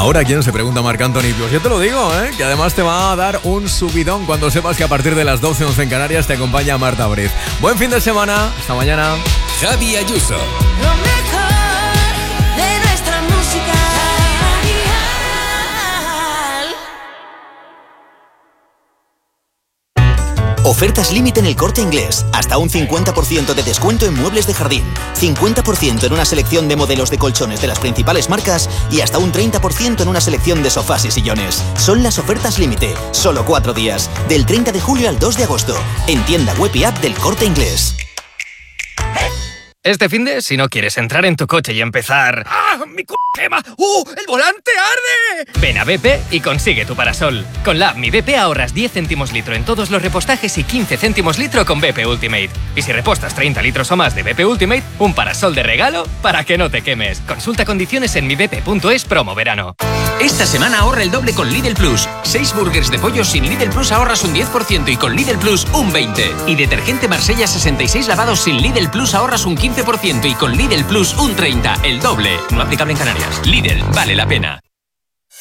Ahora, ¿quién se pregunta Marc Anthony? Pues yo te lo digo, que además te va a dar un subidón cuando sepas que a partir de las 12:11 en Canarias te acompaña Marta Briz. Buen fin de semana, hasta mañana. Javi Ayuso. Lo mejor de nuestra música. Ofertas límite en El Corte Inglés. Hasta un 50% de descuento en muebles de jardín. 50% en una selección de modelos de colchones de las principales marcas y hasta un 30% en una selección de sofás y sillones. Son las ofertas límite. Solo 4 días. Del 30 de julio al 2 de agosto. En tienda web y app del Corte Inglés. Este finde, si no quieres entrar en tu coche y empezar... ¡Ah! ¡Mi quema! ¡El volante arde! Ven a BP y consigue tu parasol. Con la app Mi BP ahorras 10 céntimos litro en todos los repostajes y 15 céntimos litro con BP Ultimate. Y si repostas 30 litros o más de BP Ultimate, un parasol de regalo para que no te quemes. Consulta condiciones en mibp.es promo verano. Esta semana ahorra el doble con Lidl Plus. 6 burgers de pollo sin Lidl Plus ahorras un 10% y con Lidl Plus un 20%. Y detergente Marsella 66 lavados sin Lidl Plus ahorras un 15% y con Lidl Plus un 30%. El doble. No aplicable en Canarias. Lidl, vale la pena.